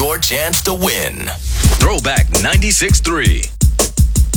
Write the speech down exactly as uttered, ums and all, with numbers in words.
your chance to win. Throwback ninety-six point three.